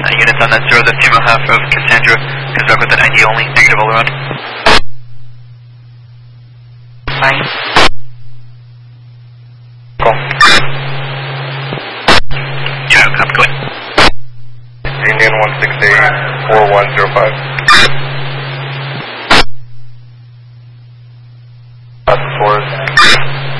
units on that 0, the female half of Cassandra is back with an ID only, negative all around. Fine. Call. Yeah, I'm going. Indian 168 4105.